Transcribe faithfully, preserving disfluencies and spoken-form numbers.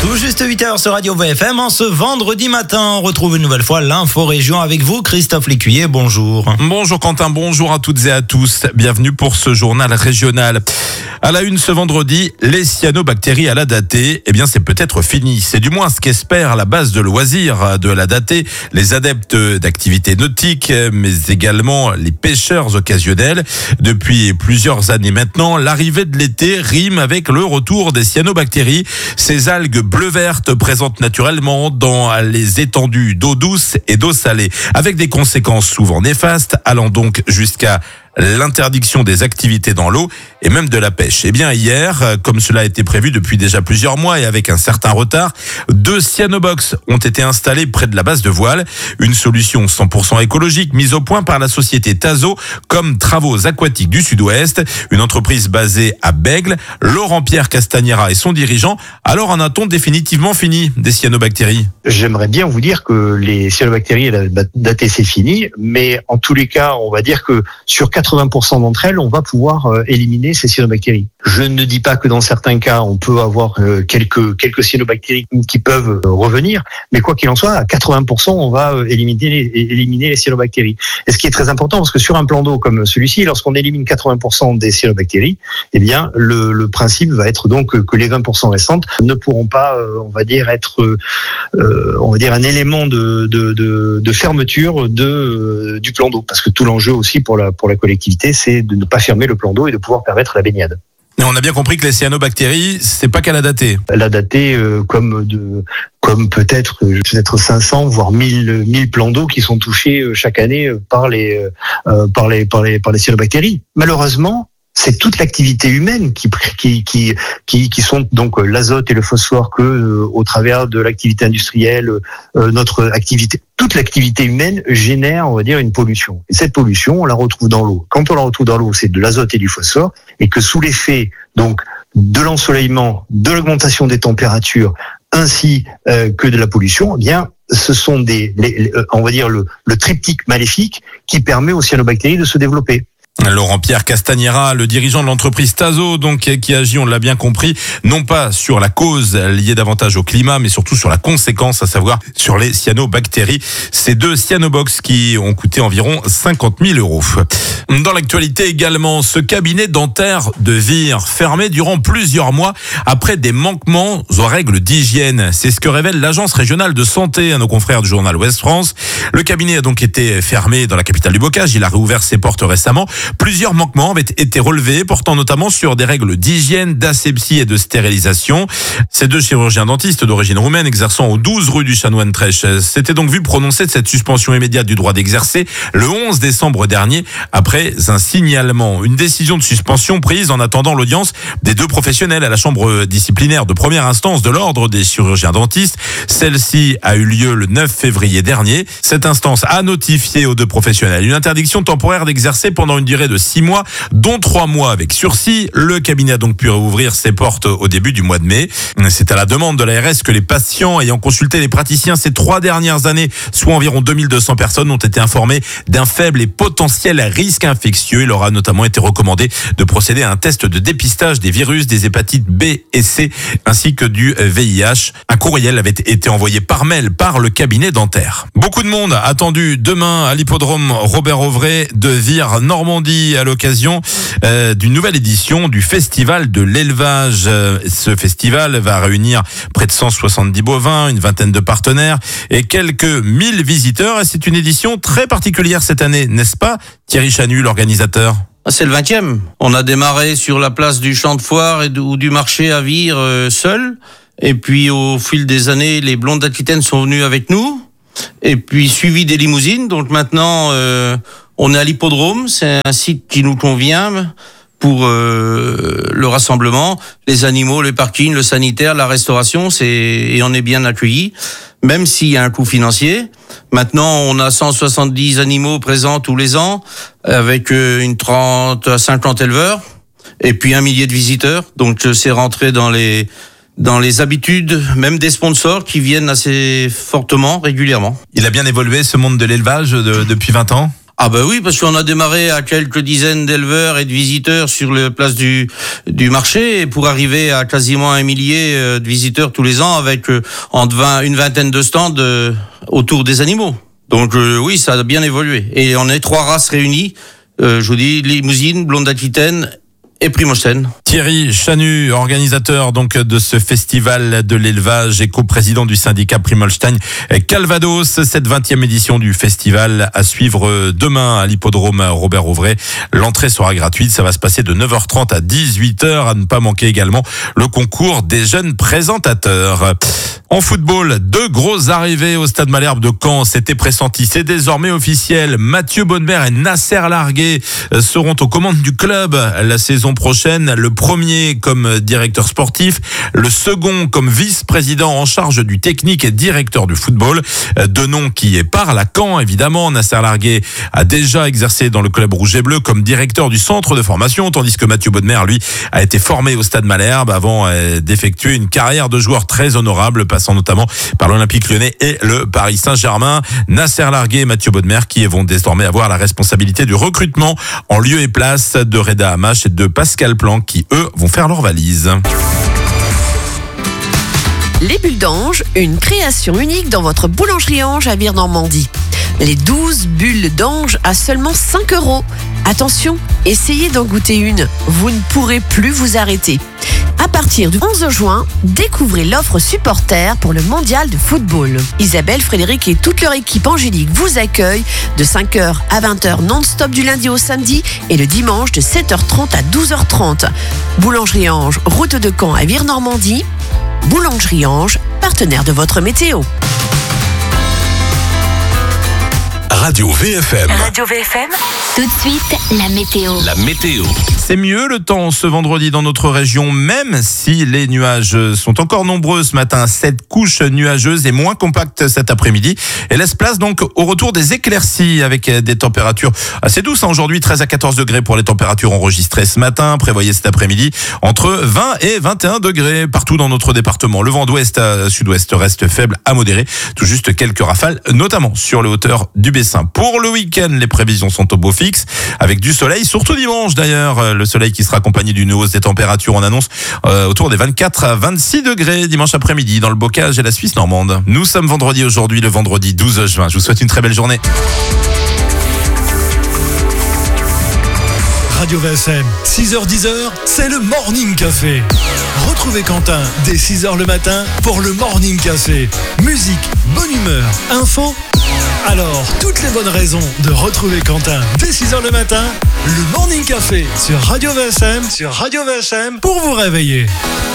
Tout juste huit heures sur Radio V F M. En ce vendredi matin, on retrouve une nouvelle fois l'info région avec vous, Christophe Lécuyer. Bonjour. Bonjour Quentin, bonjour à toutes et à tous. Bienvenue pour ce journal régional. À la une ce vendredi, les cyanobactéries à la datée, eh bien c'est peut-être fini. C'est du moins ce qu'espère la base de loisirs de la datée, les adeptes d'activités nautiques, mais également les pêcheurs occasionnels. Depuis plusieurs années maintenant, l'arrivée de l'été rime avec le retour des cyanobactéries. Ces algues bleu-vertes présentes naturellement dans les étendues d'eau douce et d'eau salée, avec des conséquences souvent néfastes, allant donc jusqu'à l'interdiction des activités dans l'eau et même de la pêche. Eh bien hier, comme cela a été prévu depuis déjà plusieurs mois et avec un certain retard, deux cyanobox ont été installés près de la base de voile. Une solution cent pour cent écologique mise au point par la société Tazo comme Travaux Aquatiques du Sud-Ouest, une entreprise basée à Bègle. Laurent-Pierre Castagnera et son dirigeant. Alors en a-t-on définitivement fini des cyanobactéries ? J'aimerais bien vous dire que les cyanobactéries datées c'est fini, mais en tous les cas, on va dire que sur quatre-vingts pour cent d'entre elles, on va pouvoir euh, éliminer ces cyanobactéries. Je ne dis pas que dans certains cas, on peut avoir euh, quelques quelques cyanobactéries qui peuvent euh, revenir, mais quoi qu'il en soit, à quatre-vingts pour cent, on va euh, éliminer les, éliminer les cyanobactéries. Et ce qui est très important, parce que sur un plan d'eau comme celui-ci, lorsqu'on élimine quatre-vingts pour cent des cyanobactéries, eh bien, le, le principe va être donc que les vingt pour cent restantes ne pourront pas, euh, on va dire, être, euh, on va dire, un élément de de, de, de fermeture de euh, du plan d'eau, parce que tout l'enjeu aussi pour la pour la collectivité, c'est de ne pas fermer le plan d'eau et de pouvoir permettre la baignade. Et on a bien compris que les cyanobactéries, c'est pas qu'à la datée. La datée, euh, comme de, comme peut-être, peut-être cinq cents voire mille, mille plans d'eau qui sont touchés euh, chaque année par les, euh, par les, par les, par les cyanobactéries. Malheureusement, c'est toute l'activité humaine qui qui qui qui, qui sont donc l'azote et le phosphore que euh, au travers de l'activité industrielle, euh, notre activité, toute l'activité humaine génère, on va dire, une pollution. Et cette pollution, on la retrouve dans l'eau. Quand on la retrouve dans l'eau, c'est de l'azote et du phosphore, et que sous l'effet donc de l'ensoleillement, de l'augmentation des températures, ainsi euh, que de la pollution, eh bien ce sont des, les, les, on va dire le, le triptyque maléfique qui permet aux cyanobactéries de se développer. Laurent-Pierre Castagnera, le dirigeant de l'entreprise Tazo, donc qui agit, on l'a bien compris, non pas sur la cause liée davantage au climat, mais surtout sur la conséquence, à savoir sur les cyanobactéries. Ces deux cyanobox qui ont coûté environ cinquante mille euros. Dans l'actualité également, ce cabinet dentaire de Vire, fermé durant plusieurs mois après des manquements aux règles d'hygiène. C'est ce que révèle l'agence régionale de santé à nos confrères du journal Ouest France. Le cabinet a donc été fermé dans la capitale du bocage. Il a réouvert ses portes récemment. Plusieurs manquements avaient été relevés, portant notamment sur des règles d'hygiène, d'asepsie et de stérilisation. Ces deux chirurgiens dentistes d'origine roumaine exerçant au douze rue du Chanoine Trèche s'étaient donc vus prononcer de cette suspension immédiate du droit d'exercer le onze décembre dernier après un signalement. Une décision de suspension prise en attendant l'audience des deux professionnels à la chambre disciplinaire de première instance de l'ordre des chirurgiens dentistes. Celle-ci a eu lieu le neuf février dernier. Cette instance a notifié aux deux professionnels une interdiction temporaire d'exercer pendant une durée de six mois, dont trois mois avec sursis. Le cabinet a donc pu rouvrir ses portes au début du mois de mai. C'est à la demande de l'A R S que les patients ayant consulté les praticiens ces trois dernières années, soit environ deux mille deux cents personnes, ont été informés d'un faible et potentiel risque infectieux. Il leur a notamment été recommandé de procéder à un test de dépistage des virus, des hépatites B et C, ainsi que du V I H. Un courriel avait été envoyé par mail par le cabinet dentaire. Beaucoup de monde attendu demain à l'hippodrome Robert Auvray de Vire, Normandie, à l'occasion euh, d'une nouvelle édition du Festival de l'élevage. Euh, ce festival va réunir près de cent soixante-dix bovins, une vingtaine de partenaires et quelques mille visiteurs. Et c'est une édition très particulière cette année, n'est-ce pas, Thierry Chanu, l'organisateur ? C'est le vingtième. On a démarré sur la place du champ de foire et ou du marché à Vire euh, seul. Et puis au fil des années, les Blondes d'Aquitaine sont venus avec nous. Et puis suivi des limousines. Donc maintenant, euh, on est à l'hippodrome. C'est un site qui nous convient pour euh, le rassemblement, les animaux, le parking, le sanitaire, la restauration. C'est et on est bien accueillis, même s'il y a un coût financier. Maintenant, on a cent soixante-dix animaux présents tous les ans, avec une trente à cinquante éleveurs, et puis un millier de visiteurs. Donc c'est rentré dans les dans les habitudes, même des sponsors qui viennent assez fortement, régulièrement. Il a bien évolué ce monde de l'élevage de, depuis vingt ans ? Ah bah oui, parce qu'on a démarré à quelques dizaines d'éleveurs et de visiteurs sur la place du du marché, et pour arriver à quasiment un millier de visiteurs tous les ans, avec euh, entre vingt, une vingtaine de stands euh, autour des animaux. Donc euh, oui, ça a bien évolué. Et on est trois races réunies, euh, je vous dis, Limousine, Blonde d'Aquitaine et Primogène. Thierry Chanu, organisateur donc de ce festival de l'élevage et coprésident du syndicat Primolstein Calvados. Cette vingtième édition du festival à suivre demain à l'hippodrome Robert Auvray. L'entrée sera gratuite. Ça va se passer de neuf heures trente à dix-huit heures. À ne pas manquer également le concours des jeunes présentateurs. En football, deux grosses arrivées au Stade Malherbe de Caen. C'était pressenti, c'est désormais officiel. Mathieu Bonnemer et Nasser Largué seront aux commandes du club la saison prochaine. Le premier comme directeur sportif, le second comme vice-président en charge du technique et directeur du football. Deux noms qui parlent à Caen, évidemment. Nasser Largué a déjà exercé dans le club rouge et bleu comme directeur du centre de formation, tandis que Mathieu Bonnemer, lui, a été formé au Stade Malherbe avant d'effectuer une carrière de joueur très honorable, passant notamment par l'Olympique Lyonnais et le Paris Saint-Germain. Nasser Largué et Mathieu Bonnemer qui vont désormais avoir la responsabilité du recrutement en lieu et place de Reda Hamache et de Pascal Planck qui, eux, vont faire leur valise. Les bulles d'ange, une création unique dans votre boulangerie Ange à Vire-Normandie. Les douze bulles d'ange à seulement cinq euros. Attention, essayez d'en goûter une. Vous ne pourrez plus vous arrêter. À partir du onze juin, découvrez l'offre supporter pour le mondial de football. Isabelle, Frédéric et toute leur équipe angélique vous accueillent de cinq heures à vingt heures non-stop du lundi au samedi et le dimanche de sept heures trente à douze heures trente. Boulangerie Ange, route de Caen à Vire-Normandie. Boulangerie Ange, partenaire de votre météo. Radio V F M. Radio V F M. Tout de suite, la météo. La météo. C'est mieux le temps ce vendredi dans notre région, même si les nuages sont encore nombreux ce matin. Cette couche nuageuse est moins compacte cet après-midi et laisse place donc au retour des éclaircies avec des températures assez douces. Aujourd'hui, treize à quatorze degrés pour les températures enregistrées ce matin. Prévoyez cet après-midi entre vingt et vingt et un degrés partout dans notre département. Le vent d'ouest à sud-ouest reste faible à modéré. Tout juste quelques rafales, notamment sur les hauteurs du Bessin. Pour le week-end, les prévisions sont au beau fixe avec du soleil, surtout dimanche d'ailleurs. Le soleil qui sera accompagné d'une hausse des températures, on annonce euh, autour des vingt-quatre à vingt-six degrés dimanche après-midi dans le Bocage et la Suisse normande. Nous sommes vendredi aujourd'hui, le vendredi douze juin. Je vous souhaite une très belle journée. Radio V F M, six heures dix, c'est le Morning Café. Retrouvez Quentin dès six heures le matin pour le Morning Café. Musique, bonne humeur, info. Alors, toutes les bonnes raisons de retrouver Quentin dès six heures le matin, le Morning Café sur Radio V F M, sur Radio V F M pour vous réveiller.